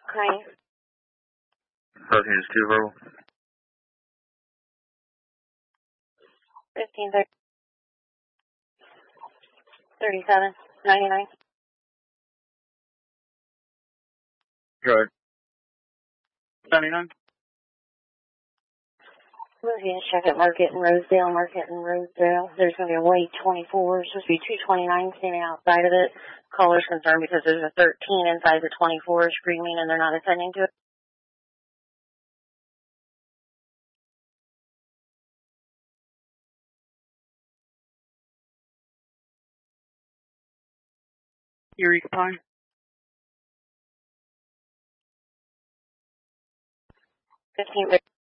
Crane. Hurricane is 2 verbal. 1530. 3799. Right. 99. Moving check at Market and Rosedale, Market and Rosedale. There's going to be a weight 24. It's supposed to be 229 standing outside of it. Caller's concerned because there's a 13 inside the 24 screaming and they're not attending to it. Erie Pine. 1530.